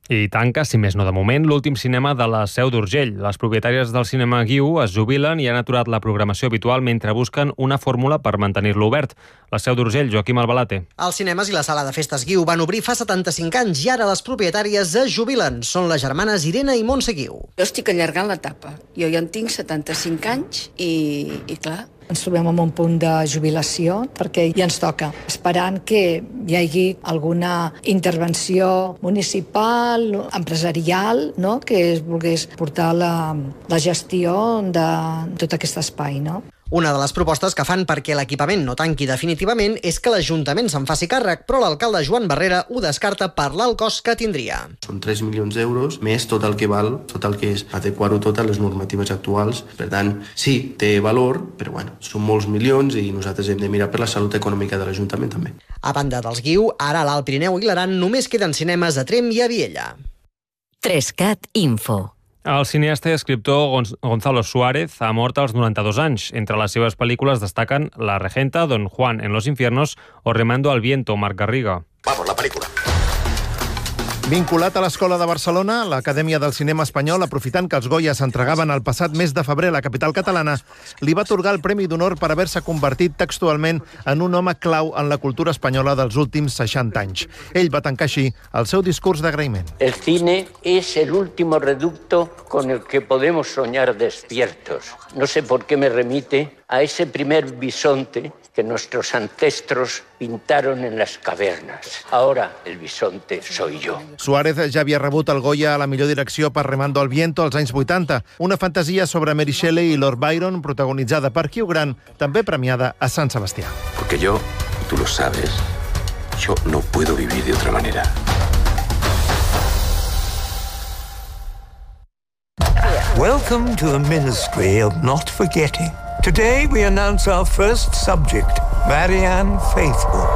I tanca, si més no de moment, l'últim cinema de la Seu d'Urgell. Les propietàries del cinema Guiu es jubilen i han aturat la programació habitual mentre busquen una fórmula per mantenir-lo obert. La Seu d'Urgell, Joaquim Albalate. Els cinemes i la sala de festes Guiu van obrir fa 75 anys i ara les propietàries es jubilen. Són les germanes Irene i Montse Guiu. Jo estic allargant l'etapa. Jo ja en tinc 75 anys i clar, ens trobem en un punt de jubilació perquè ja ens toca, esperant que hi hagi alguna intervenció municipal, empresarial, no? Que es volgués portar la gestió de tot aquest espai, no? Una de les propostes que fan perquè l'equipament no tanqui definitivament és que l'Ajuntament se'n faci càrrec, però l'alcalde Joan Barrera ho descarta per l'alt cost que tindria. Són 3 milions d'euros, més tot el que val, tot el que és adequar-ho tot a les normatives actuals. Per tant, sí, té valor, però bueno, són molts milions i nosaltres hem de mirar per la salut econòmica de l'Ajuntament també. A banda dels Guiu, ara a l'Alt Pirineu i l'Aran només queden cinemes a Tremp i a Viella. 3CAT Info. El cineasta i escriptor Gonzalo Suárez ha mort als 92 anys. Entre les seves pel·lícules destaquen La Regenta, Don Juan en los infiernos o Remando al viento, Marc Garriga. Vamos, la pel·lícula. Vinculat a l'Escola de Barcelona, l'Acadèmia del Cinema Espanyol, aprofitant que els Goya s'entregaven el passat mes de febrer a la capital catalana, li va atorgar el Premi d'Honor per haver-se convertit textualment en un home clau en la cultura espanyola dels últims 60 anys. Ell va tancar així el seu discurs d'agraïment. El cine es el último reducto con el que podemos soñar despiertos. No sé por qué me remite a ese primer bisonte que nuestros ancestros pintaron en las cavernas. Ahora el bisonte soy yo. Suárez ja havia rebut el Goya a la millor direcció per Remando al viento als anys 80, una fantasia sobre Mary Shelley i Lord Byron protagonitzada per Hugh Grant, també premiada a Sant Sebastià. Porque yo, tú lo sabes, yo no puedo vivir de otra manera. Welcome to the Ministry of Not Forgetting. Today we announce our first subject, Marianne Faithfull.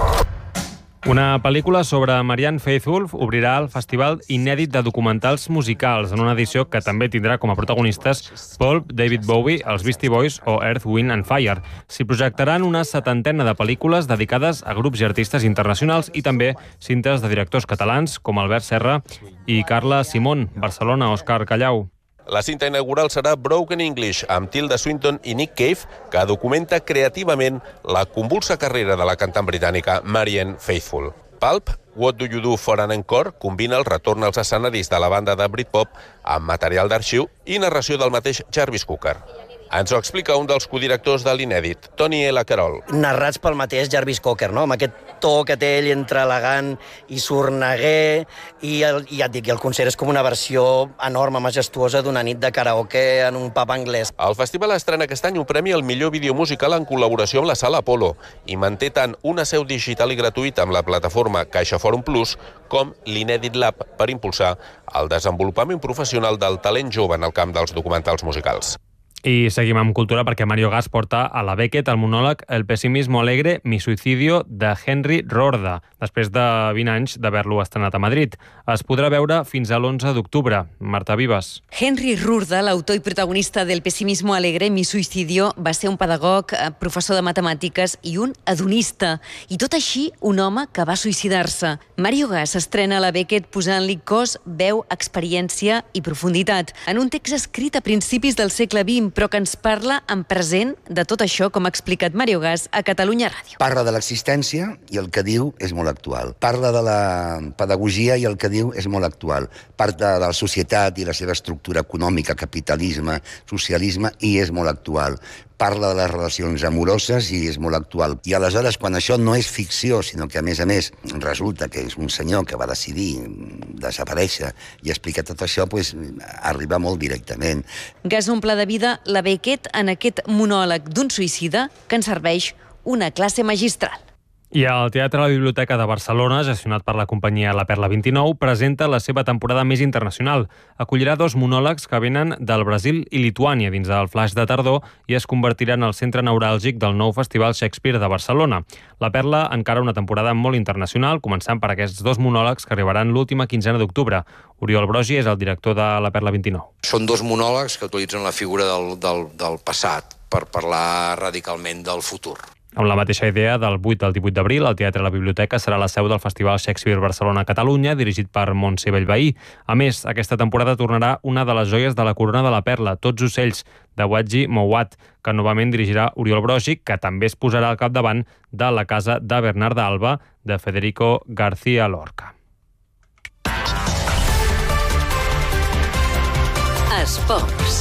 Una pel·lícula sobre Marianne Faithfull obrirà el Festival Inèdit de Documentals Musicals en una edició que també tindrà com a protagonistes Pulp, David Bowie, els Beastie Boys o Earth, Wind and Fire. S'hi projectaran una 70 de pel·lícules dedicades a grups i artistes internacionals i també cintes de directors catalans com Albert Serra i Carla Simón, Barcelona, Òscar Callau. La cinta inaugural serà Broken English, amb Tilda Swinton i Nick Cave, que documenta creativament la convulsa carrera de la cantant britànica Marianne Faithfull. Pulp, What Do You Do for an Encore, combina el retorn als escenaris de la banda de Britpop amb material d'arxiu i narració del mateix Jarvis Cocker. Ens ho explica un dels codirectors de l'inèdit, Tony L. Carroll. Narrats pel mateix Jarvis Cocker, no? Amb aquest to que té ell entre elegant i sorneguer, i ja et dic, el concert és com una versió enorme, majestuosa d'una nit de karaoke en un pub anglès. El festival estrena aquest any un premi al millor vídeo musical en col·laboració amb la Sala Apolo i manté tant una seu digital i gratuïta amb la plataforma CaixaForum Plus com l'Inèdit Lab per impulsar el desenvolupament professional del talent jove en el camp dels documentals musicals. I seguim amb cultura perquè Mario Gas porta a la Beckett el monòleg El pesimismo alegre, mi suicidio de Henry Rorda, després de 20 anys d'haver-lo estrenat a Madrid. Es podrà veure fins a l'11 d'octubre. Marta Vives. Henry Rorda, l'autor i protagonista del pesimismo alegre, mi suicidio, va ser un pedagog, professor de matemàtiques i un hedonista. I tot així, un home que va suïcidar-se. Mario Gas estrena a la Beckett posant-li cos, veu, experiència i profunditat. En un text escrit a principis del segle XX, però que ens parla en present de tot això, com ha explicat Mario Gas a Catalunya Ràdio. Parla de l'existència i el que diu és molt actual. Parla de la pedagogia i el que diu és molt actual. Parla de la societat i la seva estructura econòmica, capitalisme, socialisme, i és molt actual. Parla de les relacions amoroses i és molt actual. I aleshores, quan això no és ficció, sinó que a més resulta que és un senyor que va decidir desaparèixer i explicar tot això, doncs arriba molt directament. Gas omple de vida la Beckett en aquest monòleg d'un suïcida que ens serveix una classe magistral. I el Teatre La Biblioteca de Barcelona, gestionat per la companyia La Perla 29, presenta la seva temporada més internacional. Acollirà 2 monòlegs que venen del Brasil i Lituània dins del flaix de tardor i es convertiran al centre neuràlgic del nou Festival Shakespeare de Barcelona. La Perla encara una temporada molt internacional, començant per aquests 2 monòlegs que arribaran l'última quinzena d'octubre. Oriol Brogi és el director de La Perla 29. Són 2 monòlegs que utilitzen la figura del passat per parlar radicalment del futur. Amb la mateixa idea, del 8 al 18 d'abril, el Teatre La Biblioteca serà la seu del Festival Shakespeare Barcelona-Catalunya, dirigit per Montse Bellvehí. A més, aquesta temporada tornarà una de les joies de la corona de la perla, Tots ocells, de Wadji Mouat, que novament dirigirà Oriol Brògic, que també es posarà al capdavant de La casa de Bernarda Alba, de Federico García Lorca. Esports.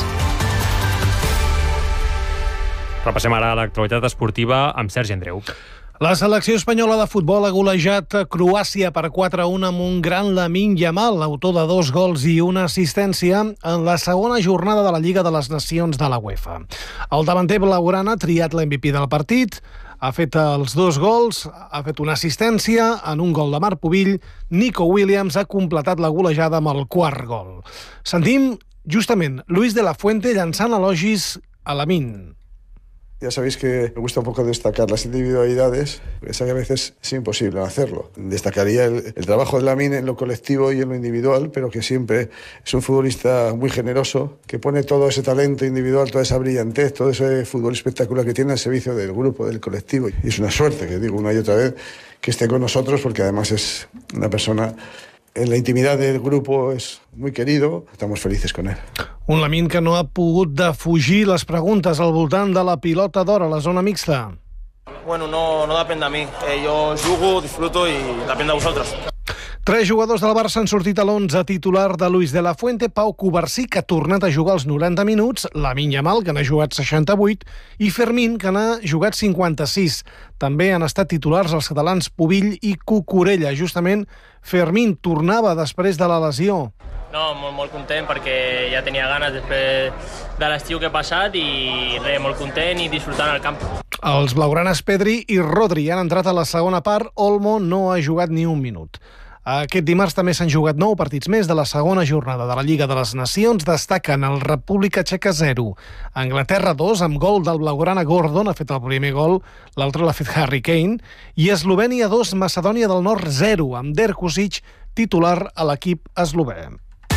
Repassem ara l'actualitat esportiva amb Sergi Andreu. La selecció espanyola de futbol ha golejat Croàcia per 4-1 amb un gran Lamine Yamal, autor de 2 gols i una assistència en la segona jornada de la Lliga de les Nacions de la UEFA. El davanter blaugrana ha triat l'MVP del partit, ha fet els 2 gols, ha fet una assistència en un gol de Marc Pubill. Nico Williams ha completat la golejada amb el 4º gol. Sentim justament Luis de la Fuente llançant elogis a Lamine. Ya sabéis que me gusta un poco destacar las individualidades, pensé que a veces es imposible hacerlo. Destacaría el trabajo de Lamine en lo colectivo y en lo individual, pero que siempre es un futbolista muy generoso, que pone todo ese talento individual, toda esa brillantez, todo ese fútbol espectacular que tiene al servicio del grupo, del colectivo. Y es una suerte, que digo una y otra vez, que esté con nosotros, porque además es una persona... En la intimidad del grupo es muy querido, estamos felices con él. Un Lamine que no ha pogut defugir les preguntes al voltant de la pilota d'or a la zona mixta. Bueno, no depèn de mi. Yo jugo, disfruto y depèn de vosaltres. 3 jugadors del Barça han sortit a l'11 titular de Luis de la Fuente, Pau Covarsí, que ha tornat a jugar els 90 minuts, Lamine Yamal, que n'ha jugat 68, i Fermín, que n'ha jugat 56. També han estat titulars els catalans Pubill i Cucurella. Justament, Fermín tornava després de la lesió. No, molt content perquè ja tenia ganes després de l'estiu que he passat i res, molt content i disfrutant al camp. Els blaugranes Pedri i Rodri han entrat a la segona part. Olmo no ha jugat ni un minut. Aquest dimarts també s'han jugat 9 partits més de la segona jornada de la Lliga de les Nacions. Destaquen el República Txeca 0, Anglaterra 2, amb gol del blaugrana Gordon, ha fet el primer gol, l'altre l'ha fet Harry Kane, i Eslovènia 2, Macedònia del Nord 0, amb Derkusic titular a l'equip eslovè.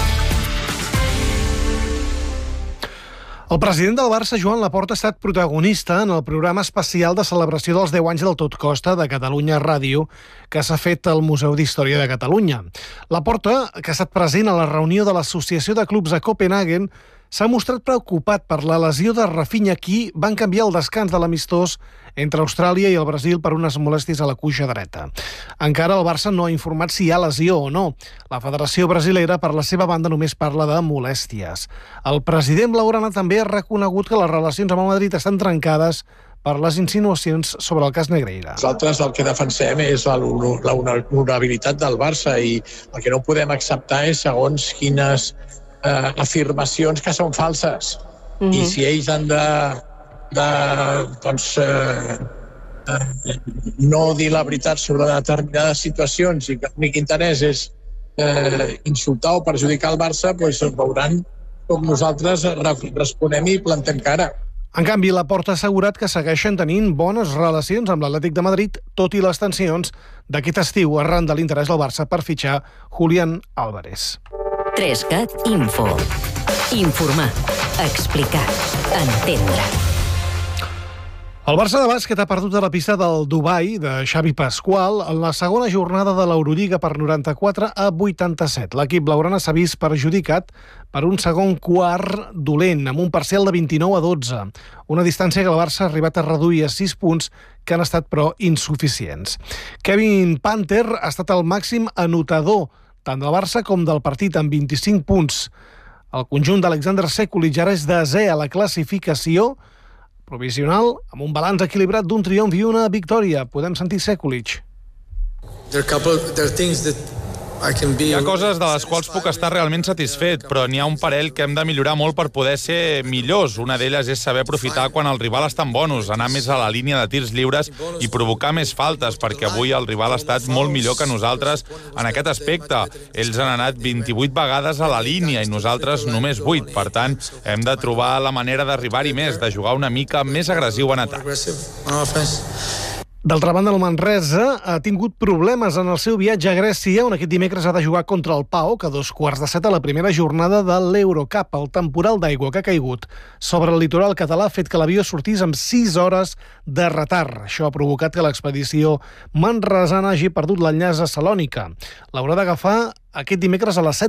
El president del Barça, Joan Laporta, ha estat protagonista en el programa especial de celebració dels 10 anys del Tot Costa de Catalunya Ràdio que s'ha fet al Museu d'Història de Catalunya. Laporta, que ha estat present a la reunió de l'Associació de Clubs a Copenhagen, s'ha mostrat preocupat per la lesió de Rafinha, qui van canviar el descans de l'amistós entre Austràlia i el Brasil per unes molèsties a la cuixa dreta. Encara el Barça no ha informat si hi ha lesió o no. La Federació Brasilera, per la seva banda, només parla de molèsties. El president blaugrana també ha reconegut que les relacions amb el Madrid estan trencades per les insinuacions sobre el cas Negreira. Nosaltres el que defensem és l'honorabilitat del Barça i el que no podem acceptar és segons quines afirmacions que són falses. I si ells han no dir la veritat sobre determinades situacions i que l'únic interès és insultar o perjudicar el Barça, doncs veuran com nosaltres responem i plantem cara. En canvi, Laporta ha assegurat que segueixen tenint bones relacions amb l'Atlètic de Madrid, tot i les tensions d'aquest estiu arran de l'interès del Barça per fitxar Julián Álvarez. 3CAT Info. Informar, explicar, entendre. El Barça de bàsquet ha perdut a la pista del Dubai de Xavi Pasqual en la segona jornada de l'Eurolliga per 94-87. L'equip blaugrana s'ha vist perjudicat per un segon quart dolent, amb un parcial de 29-12. Una distància que el Barça ha arribat a reduir a 6 punts que han estat, però, insuficients. Kevin Panther ha estat el màxim anotador tant del Barça com del partit, amb 25 punts. El conjunt d'Alexander Sekulic ara és desè a la classificació provisional, amb un balanç equilibrat d'un triomf i una victòria. Podem sentir Sekulic. Hi ha coses de les quals puc estar realment satisfet, però n'hi ha un parell que hem de millorar molt per poder ser millors. Una d'elles és saber aprofitar quan el rival està en bonus, anar més a la línia de tirs lliures i provocar més faltes, perquè avui el rival ha estat molt millor que nosaltres en aquest aspecte. Ells han anat 28 vegades a la línia i nosaltres només 8. Per tant, hem de trobar la manera d'arribar-hi més, de jugar una mica més agressiu en atac. D'altra banda, el Manresa ha tingut problemes en el seu viatge a Grècia, on aquest dimecres ha de jugar contra el PAOK a 2:15 a la primera jornada de l'Eurocup. El temporal d'aigua que ha caigut sobre el litoral català ha fet que l'avió sortís amb 6 hores de retard. Això ha provocat que l'expedició manresana hagi perdut l'enllaç a Salònica. L'haurà d'agafar aquest dimecres a les 7